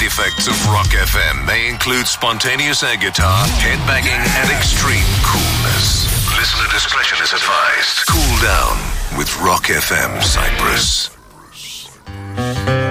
side effects of Rock FM may include spontaneous air guitar, headbanging, and extreme coolness. Listener discretion is advised. Cool down with Rock FM Cyprus.